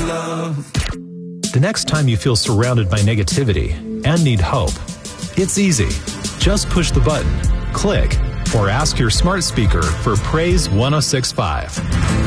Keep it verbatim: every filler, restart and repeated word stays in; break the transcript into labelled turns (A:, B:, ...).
A: love.
B: The next time you feel surrounded by negativity and need hope, it's easy. Just push the button, click, or ask your smart speaker for Praise one oh six point five.